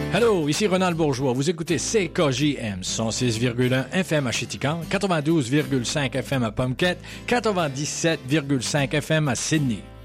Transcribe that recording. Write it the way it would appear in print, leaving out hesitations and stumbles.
Allô, ici Ronald Bourgeois. Vous écoutez CKJM 106,1 FM à Chéticamp, 92,5 FM à Pomquette, 97,5 FM à Sydney.